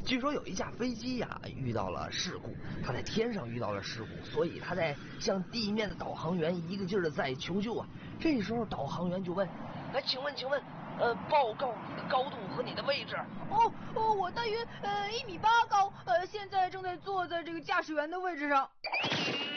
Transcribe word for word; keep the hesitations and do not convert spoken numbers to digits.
据说有一架飞机呀、啊、遇到了事故，它在天上遇到了事故，所以它在向地面的导航员一个劲儿的在求救啊。这时候导航员就问：哎，请问，请问，呃，报告你的高度和你的位置。 哦哦，我大约呃一米八高，呃，现在正在坐在这个驾驶员的位置上。